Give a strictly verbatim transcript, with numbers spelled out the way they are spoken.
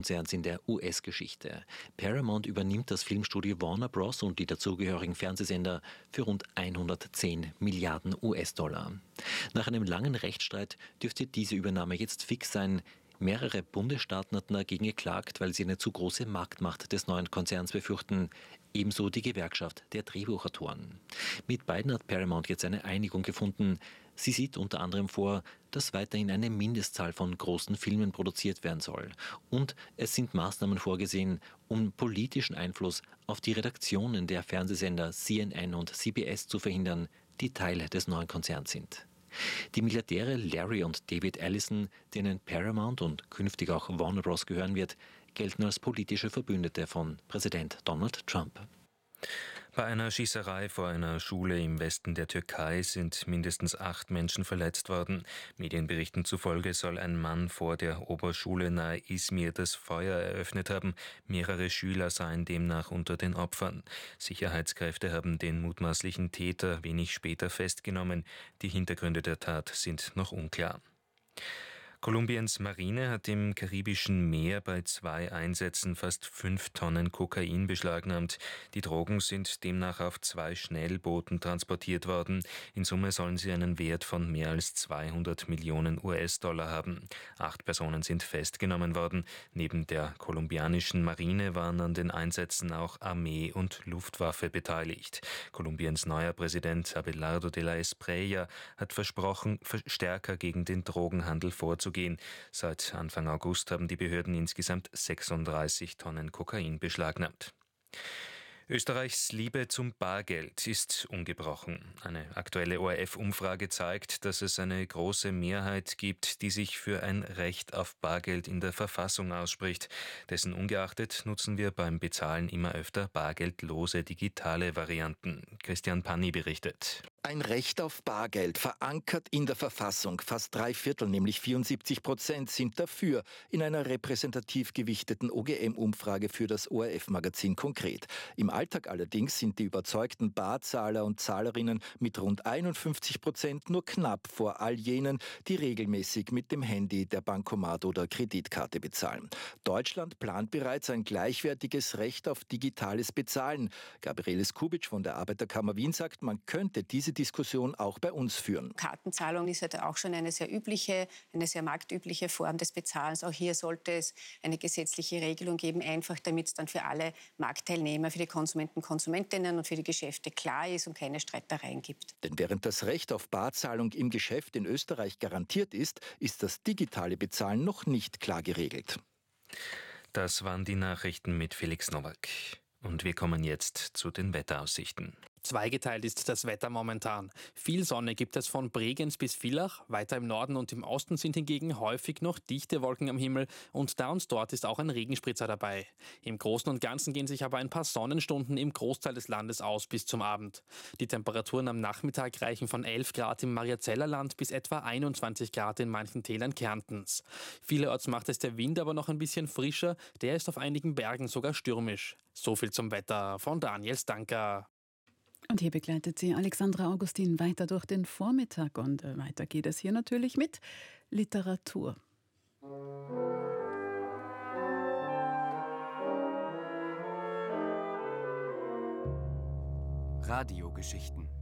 Konzerns in der U S-Geschichte. Paramount übernimmt das Filmstudio Warner Bros. Und die dazugehörigen Fernsehsender für rund hundertzehn Milliarden U S-Dollar. Nach einem langen Rechtsstreit dürfte diese Übernahme jetzt fix sein. Mehrere Bundesstaaten hatten dagegen geklagt, weil sie eine zu große Marktmacht des neuen Konzerns befürchten. Ebenso die Gewerkschaft der Drehbuchautoren. Mit beiden hat Paramount jetzt eine Einigung gefunden. Sie sieht unter anderem vor, dass weiterhin eine Mindestzahl von großen Filmen produziert werden soll. Und es sind Maßnahmen vorgesehen, um politischen Einfluss auf die Redaktionen der Fernsehsender C N N und C B S zu verhindern, die Teil des neuen Konzerns sind. Die Milliardäre Larry und David Ellison, denen Paramount und künftig auch Warner Bros. Gehören wird, gelten als politische Verbündete von Präsident Donald Trump. Bei einer Schießerei vor einer Schule im Westen der Türkei sind mindestens acht Menschen verletzt worden. Medienberichten zufolge soll ein Mann vor der Oberschule nahe Izmir das Feuer eröffnet haben. Mehrere Schüler seien demnach unter den Opfern. Sicherheitskräfte haben den mutmaßlichen Täter wenig später festgenommen. Die Hintergründe der Tat sind noch unklar. Kolumbiens Marine hat im Karibischen Meer bei zwei Einsätzen fast fünf Tonnen Kokain beschlagnahmt. Die Drogen sind demnach auf zwei Schnellbooten transportiert worden. In Summe sollen sie einen Wert von mehr als zweihundert Millionen U S-Dollar haben. Acht Personen sind festgenommen worden. Neben der kolumbianischen Marine waren an den Einsätzen auch Armee und Luftwaffe beteiligt. Kolumbiens neuer Präsident Abelardo de la Espriella hat versprochen, stärker gegen den Drogenhandel vorzugehen. Seit Anfang August haben die Behörden insgesamt sechsunddreißig Tonnen Kokain beschlagnahmt. Österreichs Liebe zum Bargeld ist ungebrochen. Eine aktuelle O R F-Umfrage zeigt, dass es eine große Mehrheit gibt, die sich für ein Recht auf Bargeld in der Verfassung ausspricht. Dessen ungeachtet nutzen wir beim Bezahlen immer öfter bargeldlose digitale Varianten. Christian Panni berichtet. Ein Recht auf Bargeld, verankert in der Verfassung. Fast drei Viertel, nämlich vierundsiebzig Prozent, sind dafür in einer repräsentativ gewichteten O G M-Umfrage für das O R F-Magazin konkret. Im Alltag allerdings sind die überzeugten Barzahler und Zahlerinnen mit rund einundfünfzig Prozent nur knapp vor all jenen, die regelmäßig mit dem Handy, der Bankomat oder Kreditkarte bezahlen. Deutschland plant bereits ein gleichwertiges Recht auf digitales Bezahlen. Gabriele Skubitsch von der Arbeiterkammer Wien sagt, man könnte diese Diskussion auch bei uns führen. Kartenzahlung ist ja auch schon eine sehr übliche, eine sehr marktübliche Form des Bezahlens. Auch hier sollte es eine gesetzliche Regelung geben, einfach damit es dann für alle Marktteilnehmer, für die Konsumenten, Konsumentinnen und für die Geschäfte klar ist und keine Streitereien gibt. Denn während das Recht auf Barzahlung im Geschäft in Österreich garantiert ist, ist das digitale Bezahlen noch nicht klar geregelt. Das waren die Nachrichten mit Felix Nowak. Und wir kommen jetzt zu den Wetteraussichten. Zweigeteilt ist das Wetter momentan. Viel Sonne gibt es von Bregenz bis Villach. Weiter im Norden und im Osten sind hingegen häufig noch dichte Wolken am Himmel und da und dort ist auch ein Regenspritzer dabei. Im Großen und Ganzen gehen sich aber ein paar Sonnenstunden im Großteil des Landes aus bis zum Abend. Die Temperaturen am Nachmittag reichen von elf Grad im Mariazellerland bis etwa einundzwanzig Grad in manchen Tälern Kärntens. Vielerorts macht es der Wind aber noch ein bisschen frischer, der ist auf einigen Bergen sogar stürmisch. So viel zum Wetter von Daniel Stanker. Und hier begleitet sie Alexandra Augustin weiter durch den Vormittag. Und äh, weiter geht es hier natürlich mit Literatur. Radiogeschichten.